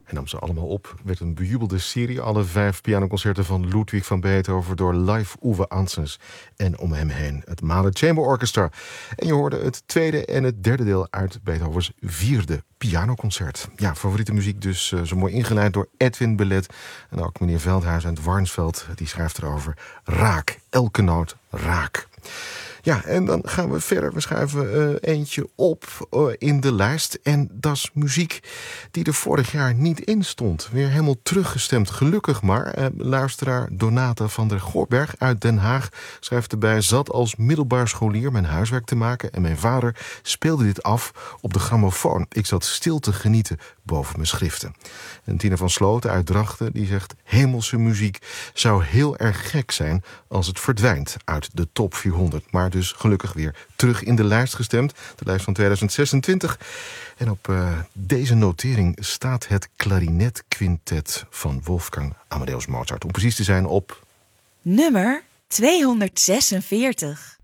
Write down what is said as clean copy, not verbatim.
Hij nam ze allemaal op, werd een bejubelde serie. Alle 5 pianoconcerten van Ludwig van Beethoven door Live Uwe Ansens. En om hem heen het Mahler Chamber Orchestra. En je hoorde het tweede en het derde deel uit Beethovens 4e pianoconcert. Ja, favoriete muziek dus zo mooi ingeleid door Edwin Belet. En ook meneer Veldhuis uit Warnsveld, die schrijft erover: raak, elke noot raak. Ja, en dan gaan we verder. We schuiven eentje op in de lijst. En dat is muziek die er vorig jaar niet in stond. Weer helemaal teruggestemd, gelukkig maar. Luisteraar Donata van der Goorberg uit Den Haag schrijft erbij: zat als middelbaar scholier mijn huiswerk te maken en mijn vader speelde dit af op de grammofoon. Ik zat stil te genieten boven mijn schriften. En Tina van Sloten uit Drachten die zegt: hemelse muziek zou heel erg gek zijn als het verdwijnt uit de top 400. Maar dus gelukkig weer terug in de lijst gestemd. De lijst van 2026. En op deze notering staat het klarinetquintet van Wolfgang Amadeus Mozart. Om precies te zijn op nummer 246.